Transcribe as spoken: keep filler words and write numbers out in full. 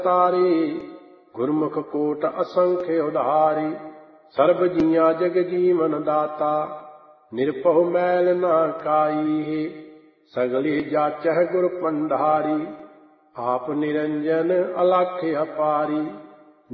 ਤਾਰੀ, ਗੁਰਮੁਖ ਕੋਟ ਅਸੰਖ ਉਧਾਰੀ। ਸਰਬ ਜੀਆਂ ਜਗ ਜੀਵਨ ਦਾਤਾ, ਨਿਰਭਉ ਮੈਲ ਨਾ ਕਾਈ। ਸਗਲੀ ਜਾਚਹਿ ਗੁਰ ਪੰਡਾਰੀ, ਆਪ ਨਿਰੰਜਨ ਅਲਖ ਅਪਾਰੀ।